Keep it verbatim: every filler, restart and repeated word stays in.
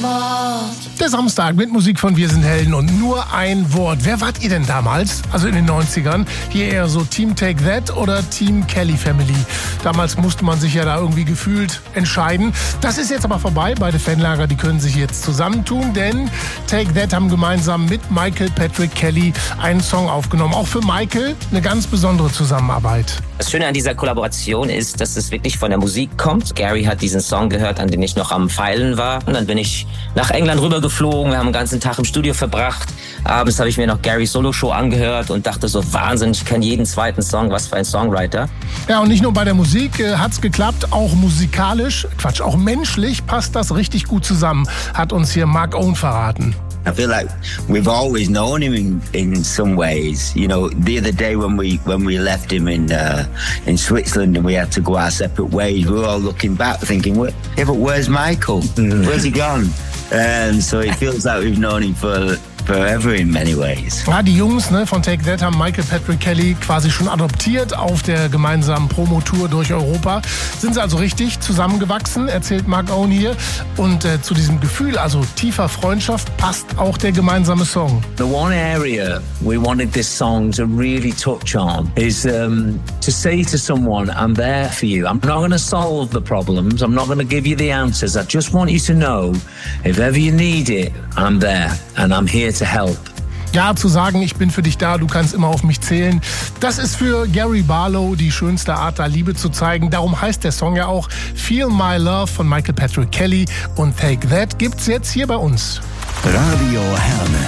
Wort. Der Samstag mit Musik von Wir sind Helden und nur ein Wort. Wer wart ihr denn damals, also in den neunzigern? Hier eher so Team Take That oder Team Kelly Family? Damals musste man sich ja da irgendwie gefühlt entscheiden. Das ist jetzt aber vorbei. Beide Fanlager, die können sich jetzt zusammentun, denn Take That haben gemeinsam mit Michael Patrick Kelly einen Song aufgenommen. Auch für Michael eine ganz besondere Zusammenarbeit. Das Schöne an dieser Kollaboration ist, dass es wirklich von der Musik kommt. Gary hat diesen Song gehört, an den ich noch am Feilen war. Und dann bin ich nach England rübergeflogen. Wir haben den ganzen Tag im Studio verbracht. Abends habe ich mir noch Garys Solo-Show angehört und dachte so, Wahnsinn, ich kenne jeden zweiten Song. Was für ein Songwriter. Ja, und nicht nur bei der Musik äh, hat's geklappt, auch musikalisch, Quatsch, auch menschlich passt das richtig gut zusammen, hat uns hier Mark Owen verraten. I feel like we've always known him in, in some ways. You know, the other day when we when we left him in uh, in Switzerland and we had to go our separate ways, we were all looking back thinking, "What? Yeah, but where's Michael? Where's he gone?" And so it feels like we've known him for forever in many ways. Ja, die Jungs ne, von Take That haben Michael Patrick Kelly quasi schon adoptiert auf der gemeinsamen Promotour durch Europa. Sind sie also richtig zusammengewachsen, erzählt Mark Owen hier. Und äh, zu diesem Gefühl, also tiefer Freundschaft, passt auch der gemeinsame Song. The one area we wanted this song to really touch on is um, to say to someone, I'm there for you. I'm not going to solve the problems. I'm not going to give you the answers. I just want you to know, if ever you need it, I'm there and I'm here to help. Ja, zu sagen, ich bin für dich da, du kannst immer auf mich zählen. Das ist für Gary Barlow die schönste Art, da Liebe zu zeigen. Darum heißt der Song ja auch Feel My Love von Michael Patrick Kelly. Und Take That gibt's jetzt hier bei uns. Radio Herne.